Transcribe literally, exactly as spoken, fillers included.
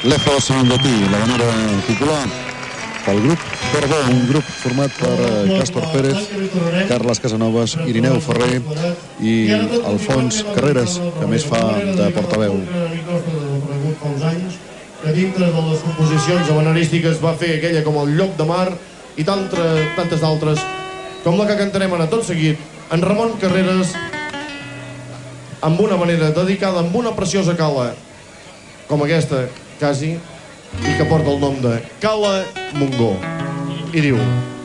Lejos de ti, la manera titular pel grup Perdó, un grup format per Càstor Pérez, Carles Casanovas, Irineu Ferrer i Alfons Carreras, que més fa de portaveu. Que dintre de les composicions avanarístiques va fer aquella com el Llop de Mar i tantes d'altres com la que cantarem ara tot seguit, en Ramon Carreras, amb una manera dedicada, amb una preciosa cala com aquesta, quasi, i que porta el nom de Cala Montgó. I diu...